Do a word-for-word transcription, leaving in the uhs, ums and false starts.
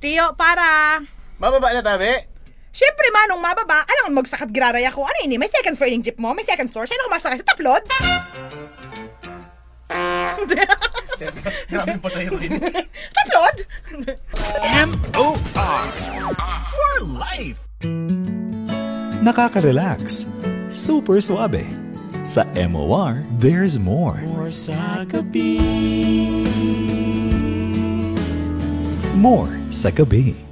Tiyo, para. Bababa na tabi. Siyempre, manong mababa. Alam mo, magsakat giraray ako. Ano ini? May second floor yung jeep mo? May second floor? Sino kumasakay sa taplod? Grabe pa sa'yo rin. Taplod? M O R for life. Nakaka-relax. Super suabe. Sa M O R, there's more. More sa gabi. More sa gabi.